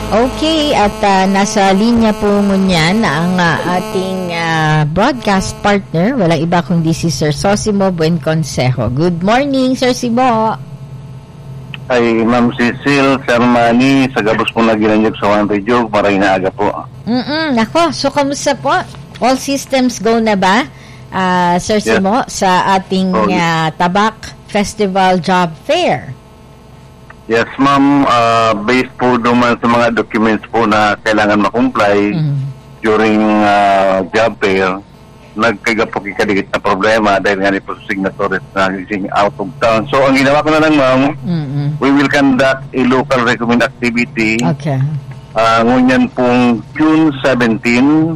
Okay, at nasa linya po ngunyan ang ating broadcast partner. Walang iba kundi si Sir Sosimo Buenconsejo. Good morning, Sir Simo. Ay, Ma'am Cecil, Sir Manny, sa gabos po na ginanyag sa One Radio, maraming naaga po. Nako, so kamusta po? All systems go na ba, Sir Simo, sa ating Tabak Festival Job Fair? Yes, ma'am. Based po naman sa mga documents po na kailangan makomply during job fair, nagkaga po kikadikit na problema dahil nga po signatories na gising out of town. So, ang ginawa ko na lang, ma'am, we will conduct a local recommend activity. Okay. Ngunyan pong June 17